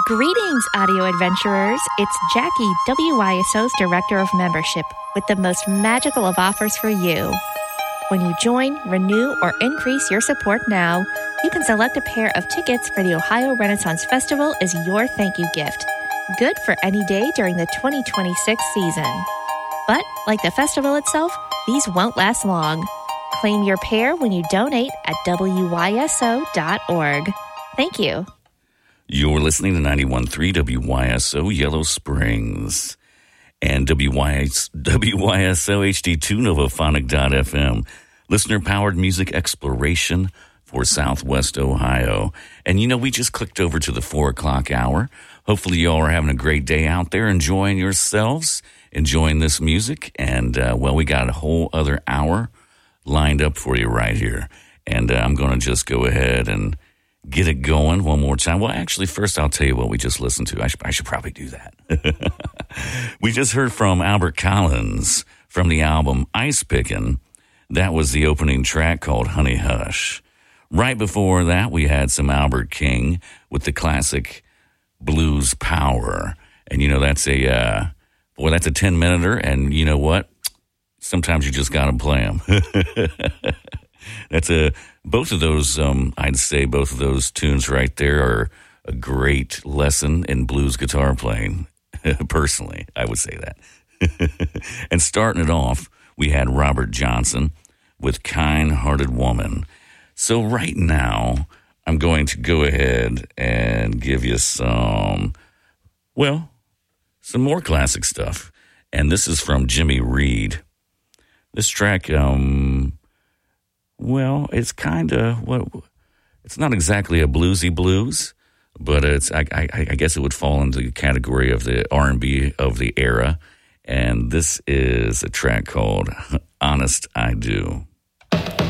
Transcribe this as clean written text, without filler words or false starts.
Greetings, audio adventurers. It's Jackie, WYSO's Director of Membership, with the most magical of offers for you. When you join, renew, or increase your support now, you can select a pair of tickets for the Ohio Renaissance Festival as your thank you gift. Good for any day during the 2026 season. But, like the festival itself, these won't last long. Claim your pair when you donate at WYSO.org. Thank you. You're listening to 91.3 WYSO Yellow Springs and WYSO HD2 Novophonic.fm, listener-powered music exploration for Southwest Ohio. And, we just clicked over to the 4 o'clock hour. Hopefully you all are having a great day out there, enjoying yourselves, enjoying this music. And, we got a whole other hour lined up for you right here. And I'm going to just go ahead and get it going one more time. Well, actually, first I'll tell you what we just listened to. I should probably do that. We just heard from Albert Collins from the album Ice Pickin'. That was the opening track called Honey Hush. Right before that, we had some Albert King with the classic Blues Power. And, that's a 10-minuter. And you know what? Sometimes you just got to play them. Both of those, I'd say both of those tunes right there are a great lesson in blues guitar playing. Personally, I would say that. And starting it off, we had Robert Johnson with Kind-Hearted Woman. So right now, I'm going to go ahead and give you some more classic stuff. And this is from Jimmy Reed. This track, it's kind of, it's not exactly a bluesy blues, but I guess it would fall into the category of the R&B of the era. And this is a track called Honest I Do.